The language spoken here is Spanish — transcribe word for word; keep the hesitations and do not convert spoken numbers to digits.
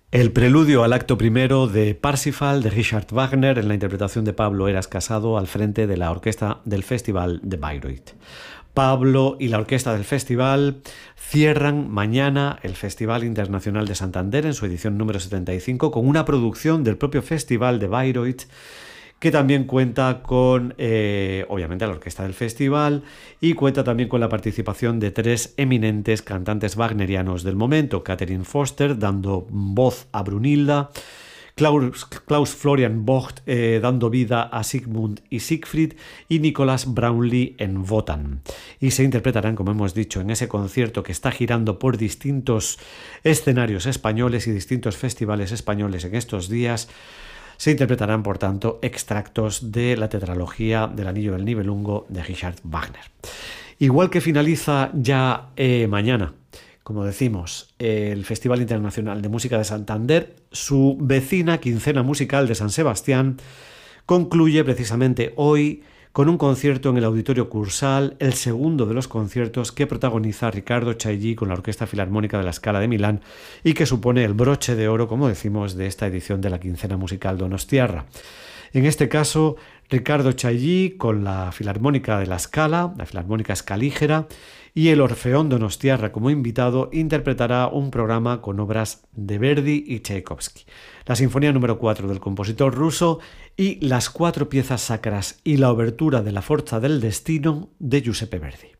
El preludio al acto primero de Parsifal de Richard Wagner en la interpretación de Pablo Heras Casado al frente de la orquesta del Festival de Bayreuth. Pablo y la orquesta del festival cierran mañana el Festival Internacional de Santander en su edición número setenta y cinco con una producción del propio Festival de Bayreuth, que también cuenta con, eh, obviamente, la orquesta del festival y cuenta también con la participación de tres eminentes cantantes wagnerianos del momento: Catherine Foster dando voz a Brunilda, Klaus, Klaus Florian Vogt eh, dando vida a Sigmund y Siegfried y Nicholas Brownlee en Wotan. Y se interpretarán, como hemos dicho, en ese concierto que está girando por distintos escenarios españoles y distintos festivales españoles en estos días. Se interpretarán, por tanto, extractos de la tetralogía del Anillo del Nibelungo de Richard Wagner. Igual que finaliza ya eh, mañana, como decimos, el Festival Internacional de Música de Santander, su vecina quincena musical de San Sebastián concluye precisamente hoy con un concierto en el Auditorio Cursal, el segundo de los conciertos que protagoniza Riccardo Chailly con la Orquesta Filarmónica de la Scala de Milán y que supone el broche de oro, como decimos, de esta edición de la quincena musical donostiarra. En este caso, Riccardo Chailly con la Filarmónica de la Scala, la Filarmónica Scalígera, y el Orfeón Donostiarra como invitado interpretará un programa con obras de Verdi y Tchaikovsky, la Sinfonía número cuatro del compositor ruso y las cuatro piezas sacras y la obertura de la Forza del Destino de Giuseppe Verdi.